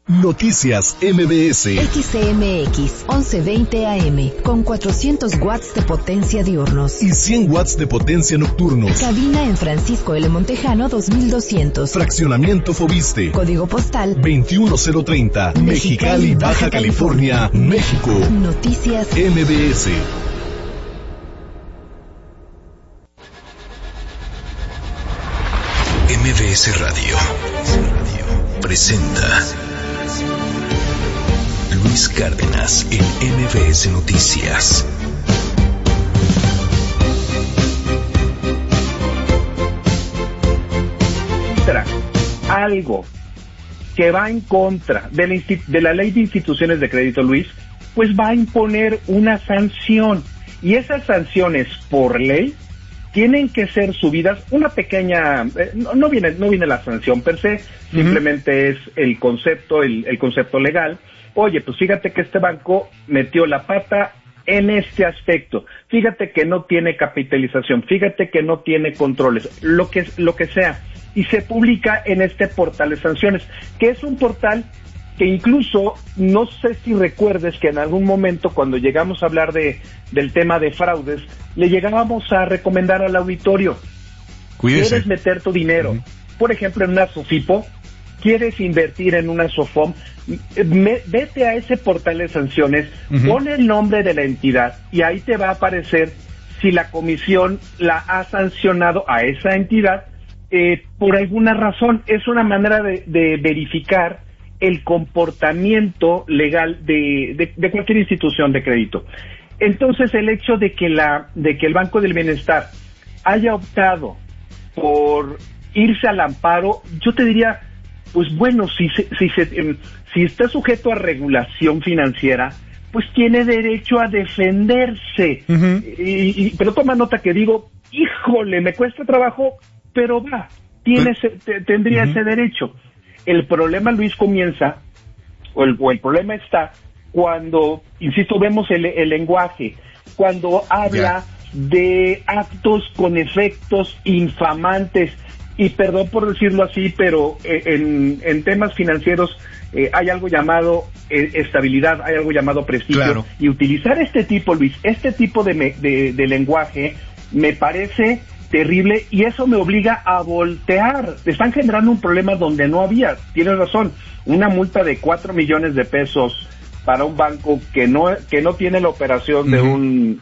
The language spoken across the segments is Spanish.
Noticias MBS. XCMX 1120 AM con 400 watts de potencia diurnos y 100 watts de potencia nocturnos. Cabina en Francisco L. Montejano 2200. Fraccionamiento Fobiste. Código postal 21030. Mexicali, Baja California, México. Noticias MBS. MBS Radio presenta Luis Cárdenas en MBS Noticias. Algo que va en contra de la ley de instituciones de crédito, Luis, pues va a imponer una sanción, y esas sanciones por ley tienen que ser subidas una pequeña, no viene la sanción per se, simplemente es el concepto legal. Oye, pues fíjate que este banco metió la pata en este aspecto, fíjate que no tiene capitalización, fíjate que no tiene controles, lo que sea, y se publica en este portal de sanciones, que es un portal que incluso, no sé si recuerdes que en algún momento cuando llegamos a hablar del tema de fraudes, le llegábamos a recomendar al auditorio: Cuídese. ¿Quieres meter tu dinero, por ejemplo, en una SOFIPO? ¿Quieres invertir en una SOFOM? Vete a ese portal de sanciones, pon el nombre de la entidad y ahí te va a aparecer si la comisión la ha sancionado a esa entidad por alguna razón. Es una manera de verificar el comportamiento legal de cualquier institución de crédito. Entonces, el hecho de que el Banco del Bienestar haya optado por irse al amparo, yo te diría, pues bueno, si está sujeto a regulación financiera, pues tiene derecho a defenderse. Pero toma nota que digo, híjole, me cuesta trabajo, pero tendría ese derecho. El problema, Luis, comienza, o el problema está cuando, insisto, vemos el lenguaje, cuando habla de actos con efectos infamantes, y perdón por decirlo así, pero en temas financieros hay algo llamado estabilidad, hay algo llamado prestigio, claro. Y utilizar este tipo, Luis, de lenguaje me parece terrible, y eso me obliga a voltear. Están generando un problema donde no había. Tienes razón, una multa de 4 millones de pesos para un banco que no tiene la operación de un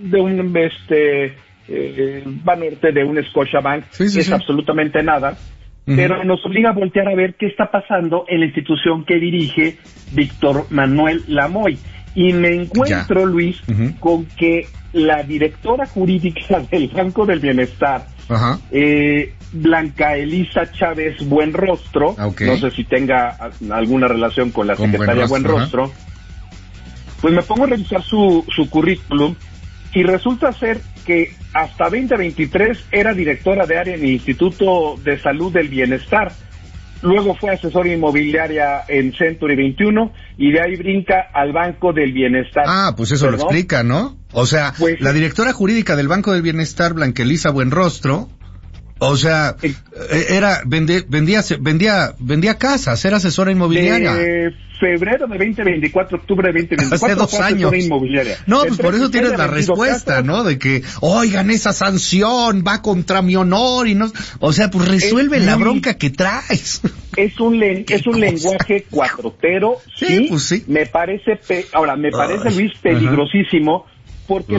Banorte, de un Scotiabank, es absolutamente nada, pero nos obliga a voltear a ver qué está pasando en la institución que dirige Víctor Manuel Lamoy. Y me encuentro, Luis, con que la directora jurídica del Banco del Bienestar, Blanca Elisa Chávez Buenrostro, no sé si tenga alguna relación con la secretaria Buenrostro, pues me pongo a revisar su currículum, y resulta ser que hasta 2023 era directora de área en el Instituto de Salud del Bienestar. Luego fue asesora inmobiliaria en Century 21 y de ahí brinca al Banco del Bienestar. Ah, pues eso lo explica, ¿no? O sea, pues, la directora jurídica del Banco del Bienestar, Blanca Elisa Buenrostro, o sea, vendía casas, era asesora inmobiliaria. Febrero de 2024, octubre de 2024. Hace 2 años. Inmobiliaria. No, pues por eso tienes la respuesta, casas, ¿no? De que, oigan, esa sanción va contra mi honor y no... O sea, pues resuelve la bronca que traes. Es un lenguaje cuatrotero, sí, pues sí. Me parece, Luis, peligrosísimo, porque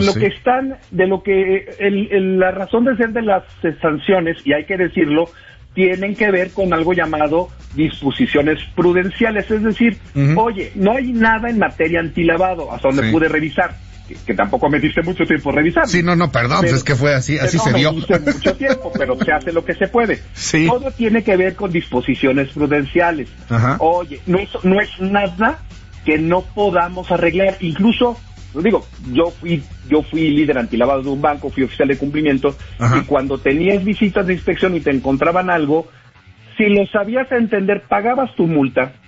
la razón de ser de las sanciones, y hay que decirlo, tienen que ver con algo llamado disposiciones prudenciales, es decir, oye, no hay nada en materia antilavado, hasta donde pude revisar, que tampoco me diste mucho tiempo revisar. Sí, perdón, pero, es que fue así se dio. No me mucho tiempo, pero se hace lo que se puede. Sí. Todo tiene que ver con disposiciones prudenciales. Oye, no es nada que no podamos arreglar, incluso... Digo, yo fui líder antilavado de un banco, fui oficial de cumplimiento, y cuando tenías visitas de inspección y te encontraban algo, si lo sabías entender, pagabas tu multa,